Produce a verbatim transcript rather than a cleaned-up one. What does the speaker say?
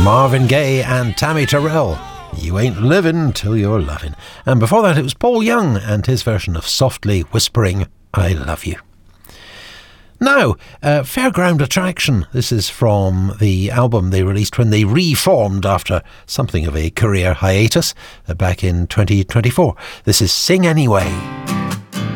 Marvin Gaye and Tammy Terrell. You ain't living till you're loving. And before that it was Paul Young and his version of Softly Whispering I Love You. Now, uh, Fairground Attraction. This is from the album they released when they reformed after something of a career hiatus uh, back in twenty twenty-four. This is Sing Anyway.